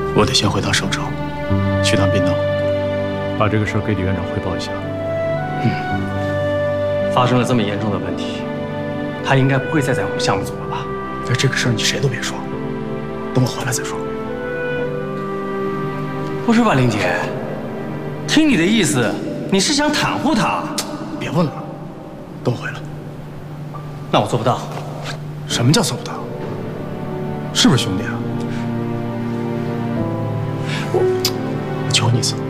我得先回趟省城，去趟滨东， 把这个事儿给李院长汇报一下。 发生了这么严重的问题，他应该不会再在我们项目组了吧？ 这个事儿你谁都别说，等我回来再说。 不是吧，玲姐？听你的意思，你是想袒护他？ 别问了，等我回来。 那我做不到。 什么叫做不到？是不是兄弟啊？我求你一次。